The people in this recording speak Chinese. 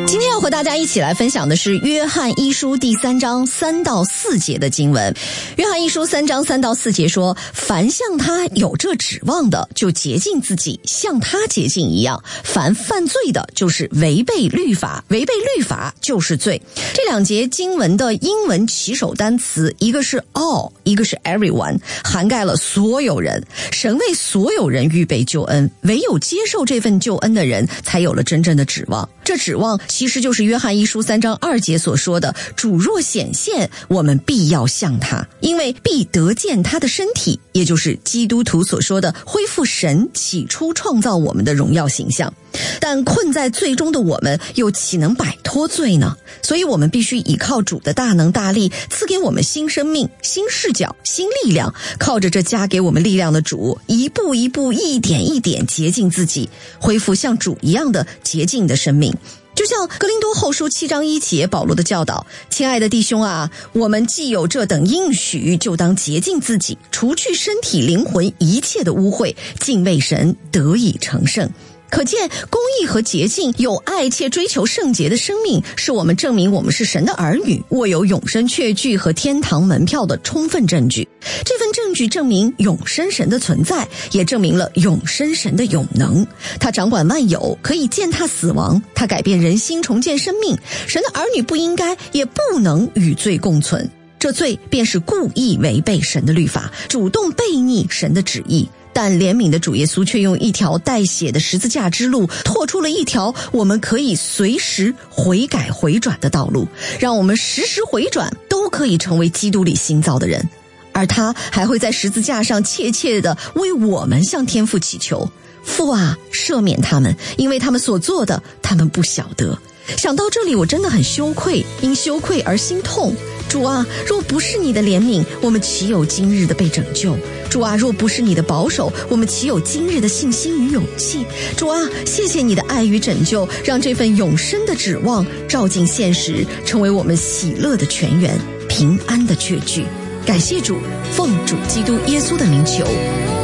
今天要和大家一起来分享的是约翰一书第3章3到4节的经文。约翰一书3章3到4节说，凡向他有这指望的，就洁净自己，像他洁净一样。凡犯罪的，就是违背律法，违背律法就是罪。这2节经文的英文起手单词，一个是 all， 一个是 everyone， 涵盖了所有人。神为所有人预备救恩，唯有接受这份救恩的人，才有了真正的指望。这指望其实就是约翰一书3章2节所说的，主若显现，我们必要像他，因为必得见他的身体，也就是基督徒所说的恢复神起初创造我们的荣耀形象。但困在罪中的我们，又岂能摆脱罪呢？所以我们必须依靠主的大能大力，赐给我们新生命、新视角、新力量，靠着这加给我们力量的主，一步一步、一点一点洁净自己，恢复像主一样的洁净的生命。就像哥林多后书7章1节保罗的教导，亲爱的弟兄啊，我们既有这等应许，就当洁净自己，除去身体灵魂一切的污秽，敬畏神，得以成圣。可见公义和洁净，有爱且追求圣洁的生命，是我们证明我们是神的儿女，握有永生确据和天堂门票的充分证据。这份证据证明永生神的存在，也证明了永生神的永能。他掌管万有，可以践踏死亡，他改变人心，重建生命。神的儿女不应该也不能与罪共存，这罪便是故意违背神的律法，主动悖逆神的旨意。但怜悯的主耶稣却用一条带血的十字架之路，拓出了一条我们可以随时悔改回转的道路，让我们时时回转，都可以成为基督里新造的人。而他还会在十字架上切切地为我们向天父祈求，父啊，赦免他们，因为他们所做的，他们不晓得。想到这里，我真的很羞愧，因羞愧而心痛。主啊，若不是你的怜悯，我们岂有今日的被拯救？主啊，若不是你的保守，我们岂有今日的信心与勇气？主啊，谢谢你的爱与拯救，让这份永生的指望照进现实，成为我们喜乐的泉源，平安的确据。感谢主，奉主基督耶稣的名求。